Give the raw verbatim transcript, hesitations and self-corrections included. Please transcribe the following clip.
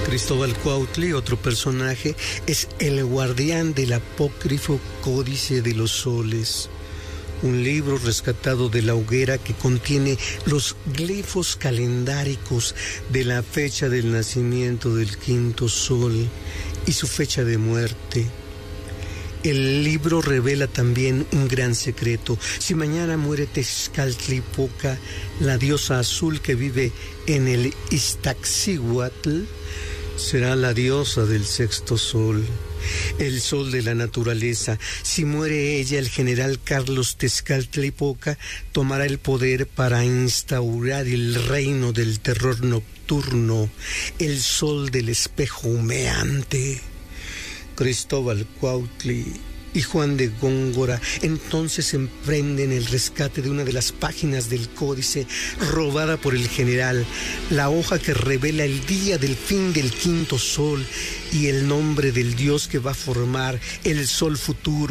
Cristóbal Cuautli, otro personaje, es el guardián del apócrifo Códice de los Soles, un libro rescatado de la hoguera que contiene los glifos calendáricos de la fecha del nacimiento del quinto sol y su fecha de muerte. El libro revela también un gran secreto. Si mañana muere Tezcatlipoca, la diosa azul que vive en el Iztaccíhuatl, será la diosa del sexto sol, el sol de la naturaleza. Si muere ella, el general Carlos Tezcatlipoca tomará el poder para instaurar el reino del terror nocturno, el sol del espejo humeante. Cristóbal Cuautli y Juan de Góngora entonces emprenden el rescate de una de las páginas del códice robada por el general, la hoja que revela el día del fin del quinto sol y el nombre del dios que va a formar el sol futuro.